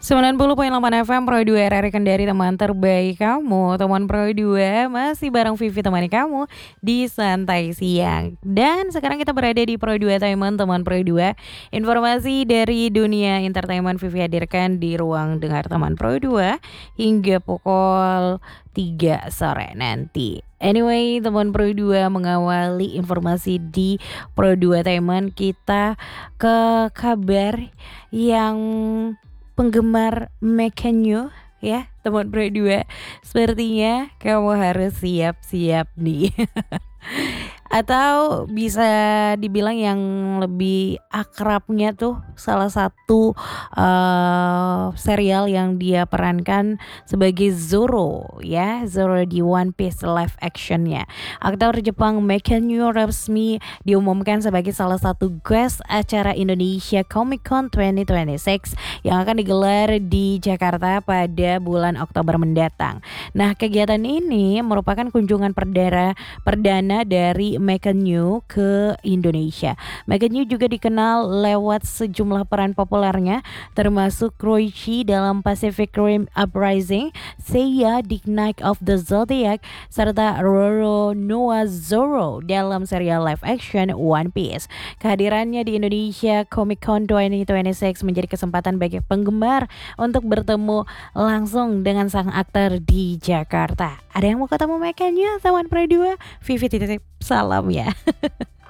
90,8 FM Pro 2 RRI Kendari, teman terbaik kamu. Teman Pro 2 masih bareng Vivi temani kamu di Santai Siang. Dan sekarang kita berada di Pro 2 teman Pro 2. Informasi dari dunia entertainment Vivi hadirkan di ruang dengar teman Pro 2 hingga pukul 3 sore nanti. Anyway, teman Pro 2 mengawali informasi di Pro 2 teman, kita ke kabar yang penggemar Mekanyu ya, teman Pro 2. Sepertinya kamu harus siap-siap nih. Atau bisa dibilang yang lebih akrabnya tuh salah satu serial yang dia perankan sebagai Zoro ya, Zoro di One Piece live actionnya. Aktor Jepang Mekanyu resmi diumumkan sebagai salah satu guest acara Indonesia Comic Con 2026 yang akan digelar di Jakarta pada bulan Oktober mendatang. Nah, kegiatan ini merupakan kunjungan perdana dari Mekanyu ke Indonesia. Mekanyu juga dikenal lewat sejumlah peran populernya, termasuk Roichi dalam Pacific Rim Uprising, Seiya di Knight of the Zodiac, serta Roro Noa Zoro dalam serial live action One Piece. Kehadirannya di Indonesia Comic Con 2026 menjadi kesempatan bagi penggemar untuk bertemu langsung dengan sang aktor di Jakarta. Ada yang mau ketemu Mekanyu, teman Pro 2? Vivi titip salam ya.